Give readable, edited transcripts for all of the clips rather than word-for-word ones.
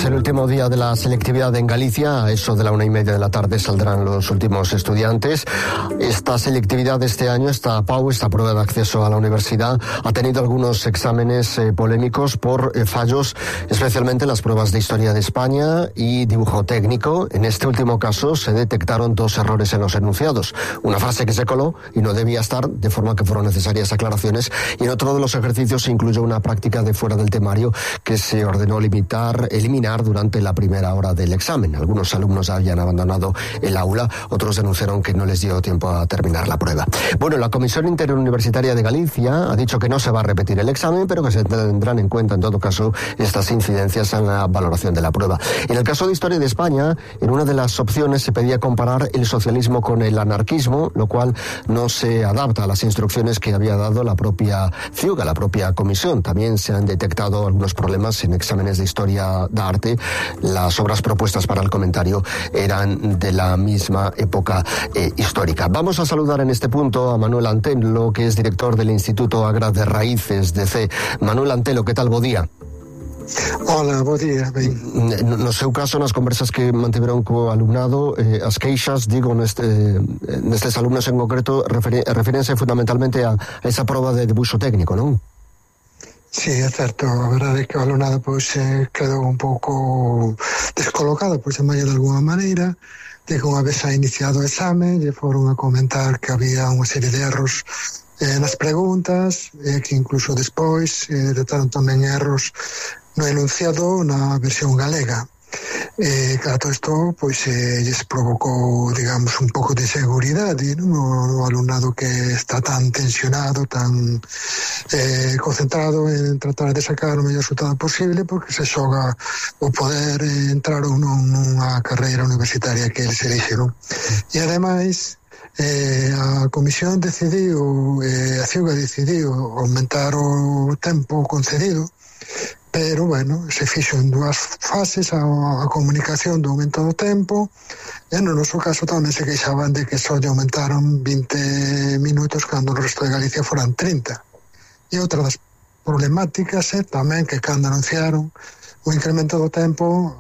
el último día de la selectividad en Galicia. A eso de la 1:30 de la tarde saldrán los últimos estudiantes. Esta selectividad de este año, esta PAU, esta prueba de acceso a la universidad, ha tenido algunos exámenes polémicos por fallos, especialmente las pruebas de Historia de España y Dibujo Técnico. En este último caso se detectaron 2 errores en los enunciados. Una frase que se coló y no debía estar, de forma que fueron necesarias aclaraciones. Y en otro de los ejercicios se incluyó una práctica de fuera del temario que se ordenó eliminar durante la primera hora del examen. Algunos alumnos habían abandonado el aula, otros denunciaron que no les dio tiempo a terminar la prueba. Bueno, la Comisión Interuniversitaria de Galicia ha dicho que no se va a repetir el examen, pero que se tendrán en cuenta en todo caso estas incidencias en la valoración de la prueba. En el caso de Historia de España, en una de las opciones se pedía comparar el socialismo con el anarquismo, lo cual no se adapta a las instrucciones que había dado la propia CIUG, la propia comisión. También se han detectado algunos problemas en exámenes de Historia de Arte. Las obras propuestas para el comentario eran de la misma época histórica. Vamos a saludar en este punto a Manuel Antelo, que es director del Instituto Agra de Raíces de C. Manuel Antelo, que tal? Bo día. Hola, bo día. No seu caso, nas conversas que mantiveron co alumnado, as queixas, digo, nestes alumnos en concreto, refírense fundamentalmente a esa proba de dibuixo técnico, non? Sí, é certo. A verdade é que o alumnado quedou un pouco descolocado, por chamarlle de alguna maneira, de que unha vez ha iniciado o exame, lle foron a comentar que había unha serie de erros nas preguntas, que incluso despois detectaron tamén erros no enunciado na versión galega. Claro, todo isto lles provocou, digamos, un pouco de seguridade, no alumnado que está tan tensionado, tan concentrado en tratar de sacar o mellor resultado posible, porque se xoga o poder entrar ou non nunha carreira universitaria que eles elixeron. E ademais a comisión decidiu, a CIUG decidiu aumentar o tempo concedido, pero, bueno, se fixo en 2 fases a comunicación do aumento do tempo, e no noso caso tamén se queixaban de que só lle aumentaron 20 minutos cando no resto de Galicia foran 30. E outra das problemáticas é tamén que cando anunciaron o incremento do tempo,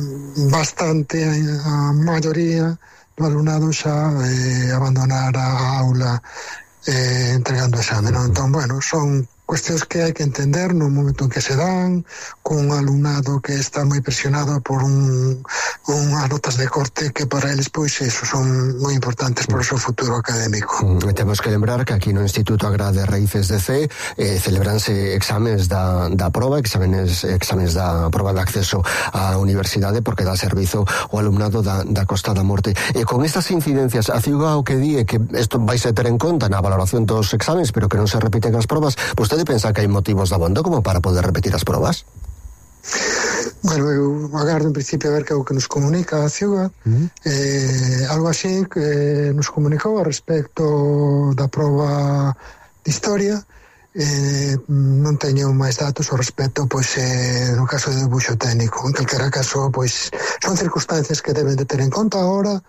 bastante a maioría do alumnado xa abandonar a aula entregando o exame, non? Entón, bueno, son cuestións que hai que entender no momento en que se dan, con un alumnado que está moi presionado por unhas notas de corte que para eles, eso, son moi importantes para o seu futuro académico. Temos que lembrar que aquí no Instituto Agra de Raíces de C celebranse exames da proba, exames da proba de acceso á universidade, porque dá servizo ao alumnado da Costa da Morte. Con estas incidencias, a CIUG o que di é que isto vai se ter en conta na valoración dos exames, pero que non se repiten as probas. Vostede pensa que hai motivos de abondo como para poder repetir as probas? Bueno, eu agardo en principio a ver que é o que nos comunica a CIUG. Algo así que nos comunicou a respecto da proba de Historia. Non teño máis datos ao respecto, no caso de dibuixo técnico. En calquera caso, son circunstancias que deben de ter en conta ahora,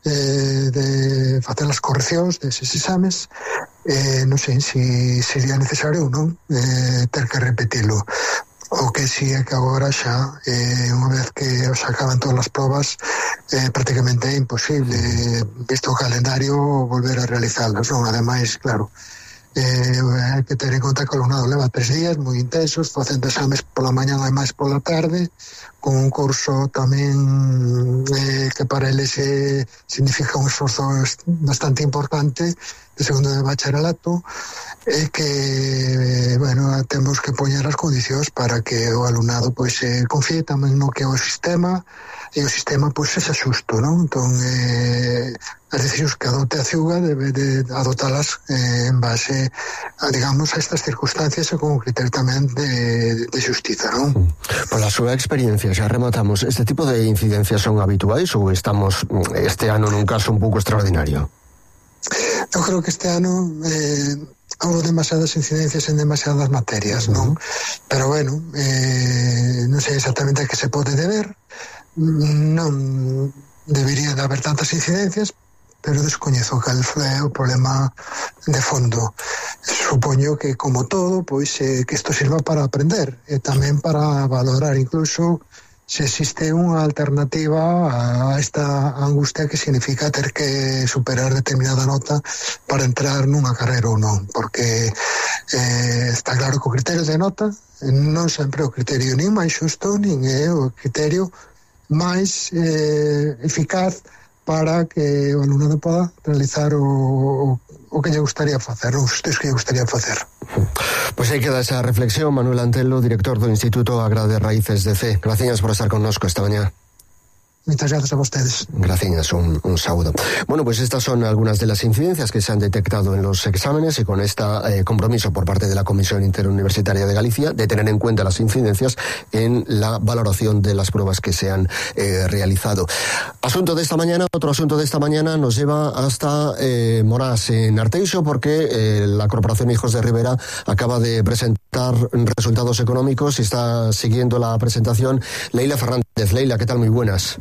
de facer as correccións deses exames. Non sei se sería necesario ou non ter que repetilo. O que sí é que agora xa, unha vez que se acaban todas as probas, prácticamente é imposible, visto o calendario, volver a realizarlas, non? Ademais, claro, hai que ter en conta que o alumnado leva 3 días moi intensos, facendo exames pola mañá e máis pola tarde, con un curso tamén que para eles significa un esforzo bastante importante de segundo de bacharelato, e que, bueno, temos que poñer as condicións para que o alumnado confíe tamén no que o sistema, e o sistema sexa xusto, non? Entón, as decisións que adote a CIUG debe de adotalas en base a, digamos, a estas circunstancias e con un criterio tamén de xustiza, non? Pola súa experiencia, xa rematamos, este tipo de incidencias son habituais ou estamos este ano nun caso un pouco extraordinario? Eu creo que este ano houve demasiadas incidencias en demasiadas materias, non? Pero, bueno, non sei exactamente a que se pode deber. Non debería de haber tantas incidencias, pero descoñezo cal é o problema de fondo. Supoño que, como todo, que isto sirva para aprender e tamén para valorar incluso se existe unha alternativa a esta angustia que significa ter que superar determinada nota para entrar nunha carreira ou non, porque está claro que o criterio de nota non sempre é o criterio nin máis xusto, nin é o criterio máis eficaz para que o alumnado poda realizar o que lle gustaría facer, os estudos que lle gustaría facer. Pues aí queda esa reflexión. Manuel Antelo, director do Instituto Agra de Raíces de C. Gracias por estar connosco esta mañá. Muchas gracias a ustedes. Gracias, un saludo. Bueno, pues estas son algunas de las incidencias que se han detectado en los exámenes y con este compromiso por parte de la Comisión Interuniversitaria de Galicia de tener en cuenta las incidencias en la valoración de las pruebas que se han realizado. Asunto de esta mañana, otro asunto de esta mañana nos lleva hasta Morás, en Arteixo, porque la Corporación Hijos de Ribera acaba de presentar resultados económicos y está siguiendo la presentación Leila Fernández. Leila, ¿qué tal? Muy buenas.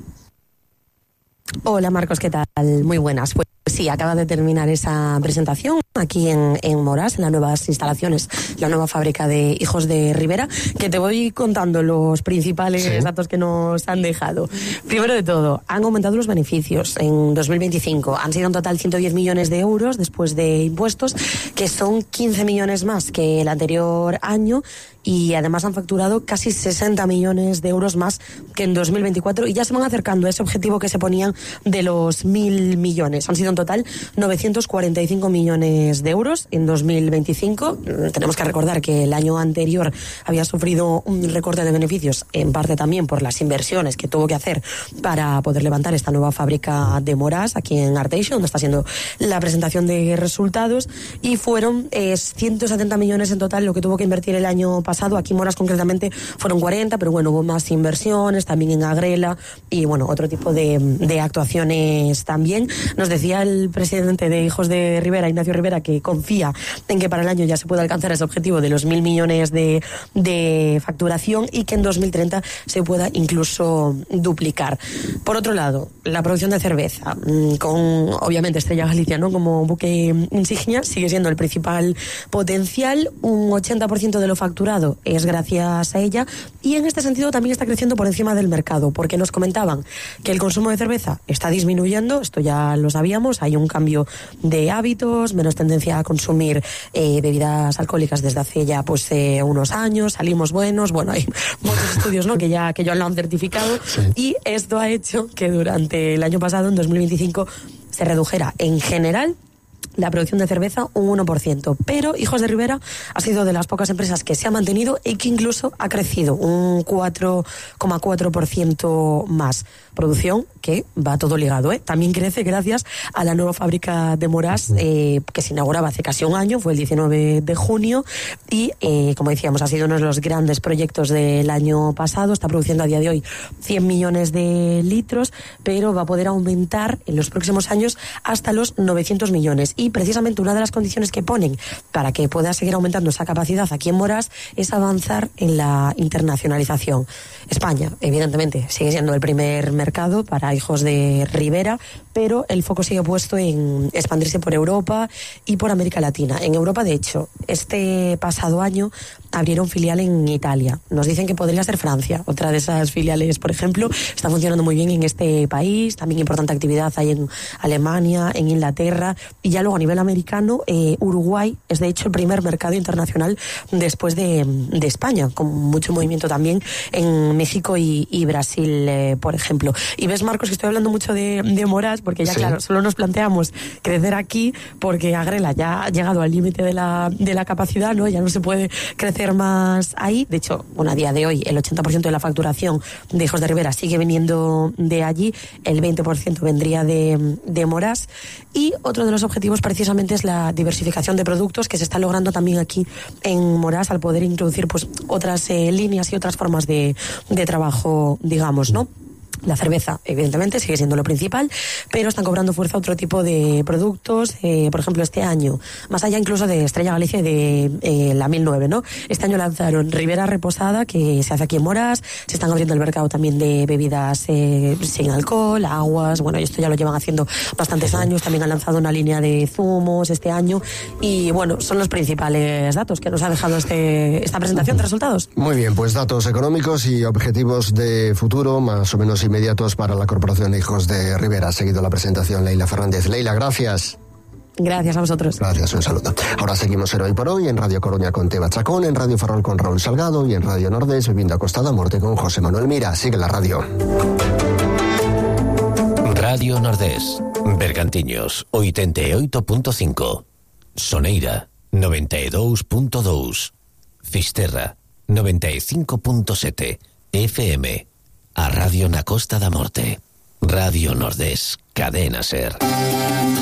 Hola Marcos, ¿qué tal? Muy buenas. Pues sí, acaba de terminar esa presentación aquí en Morás, en las nuevas instalaciones, la nueva fábrica de Hijos de Ribera, que te voy contando los principales datos que nos han dejado. Primero de todo, han aumentado los beneficios en 2025. Han sido en total 110 millones de euros después de impuestos, que son 15 millones más que el anterior año, y además han facturado casi 60 millones de euros más que en 2024 y ya se van acercando a ese objetivo que se ponían de los 1.000 millones. Han sido en total 945 millones de euros en 2025. Tenemos que recordar que el año anterior había sufrido un recorte de beneficios, en parte también por las inversiones que tuvo que hacer para poder levantar esta nueva fábrica de Morás aquí en Arteixo, donde está haciendo la presentación de resultados, y fueron 170 millones en total lo que tuvo que invertir el año pasado. Aquí en Morás concretamente fueron 40, pero bueno, hubo más inversiones también en Agrela y bueno, otro tipo de actuaciones también. Nos decía el presidente de Hijos de Ribera, Ignacio Rivera, que confía en que para el año ya se pueda alcanzar ese objetivo de los 1.000 millones de facturación y que en 2030 se pueda incluso duplicar. Por otro lado, la producción de cerveza, con obviamente Estrella Galicia, ¿no?, como buque insignia, sigue siendo el principal potencial. Un 80% de lo facturado es gracias a ella, y en este sentido también está creciendo por encima del mercado, porque nos comentaban que el consumo de cerveza está disminuyendo, esto ya lo sabíamos, hay un cambio de hábitos, menos tendencia a consumir bebidas alcohólicas desde hace ya pues unos años, salimos buenos, bueno, hay muchos estudios, ¿no?, que ya lo han certificado, y esto ha hecho que durante el año pasado, en 2025, se redujera en general la producción de cerveza un 1%, pero Hijos de Ribera ha sido de las pocas empresas que se ha mantenido y que incluso ha crecido un 4,4% más. Producción que va todo ligado, ¿eh? También crece gracias a la nueva fábrica de Morás, que se inauguraba hace casi un año, fue el 19 de junio, y como decíamos, ha sido uno de los grandes proyectos del año pasado. Está produciendo a día de hoy 100 millones de litros, pero va a poder aumentar en los próximos años hasta los 900 millones. Y precisamente una de las condiciones que ponen para que pueda seguir aumentando esa capacidad aquí en Morás es avanzar en la internacionalización. España, evidentemente, sigue siendo el primer mercado para Hijos de Ribera, pero el foco sigue puesto en expandirse por Europa y por América Latina. En Europa, de hecho, este pasado año abrieron filial en Italia. Nos dicen que podría ser Francia, otra de esas filiales, por ejemplo. Está funcionando muy bien en este país, también importante actividad hay en Alemania, en Inglaterra, y ya luego a nivel americano, Uruguay es de hecho el primer mercado internacional después de España, con mucho movimiento también en México y Brasil, por ejemplo. Y ves, Marcos, que estoy hablando mucho de Morás, porque ya claro, solo nos planteamos crecer aquí, porque Agrela ya ha llegado al límite de la capacidad, ¿no? Ya no se puede crecer más ahí. De hecho, bueno, a día de hoy el 80% de la facturación de Hijos de Ribera sigue viniendo de allí, el 20% vendría de Morás, y otro de los objetivos precisamente es la diversificación de productos que se está logrando también aquí en Morás al poder introducir pues otras líneas y otras formas de trabajo, digamos, ¿no? La cerveza, evidentemente, sigue siendo lo principal, pero están cobrando fuerza otro tipo de productos. Por ejemplo, este año, más allá incluso de Estrella Galicia y de la 1009, ¿no? Este año lanzaron Ribera Reposada, que se hace aquí en Moras. Se están abriendo el mercado también de bebidas sin alcohol, aguas. Bueno, esto ya lo llevan haciendo bastantes años. También han lanzado una línea de zumos este año. Y bueno, son los principales datos que nos ha dejado esta presentación de resultados. Muy bien, pues datos económicos y objetivos de futuro más o menos inmediatos para la Corporación de Hijos de Ribera. Ha seguido la presentación Leila Fernández. Leila, gracias. Gracias a vosotros. Gracias, un saludo. Ahora seguimos en Hoy por Hoy, en Radio Coruña con Teba Chacón, en Radio Ferrol con Raúl Salgado y en Radio Nordés Viviendo a Costa da Morte con José Manuel Mira. Sigue la radio. Radio Nordés, Bergantiños, 88.5, Soneira, 92.2, Fisterra, 95.7, FM, a Radio na Costa da Morte. Radio Nordés, Cadena Ser.